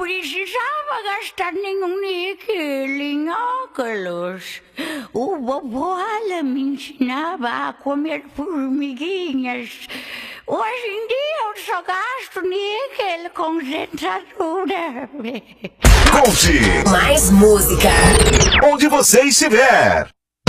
precisava gastar nenhum níquel em óculos. O Bobola me ensinava a comer formiguinhas. Hoje em dia eu só gasto níquel com dentadura. Conte Mais música onde você estiver.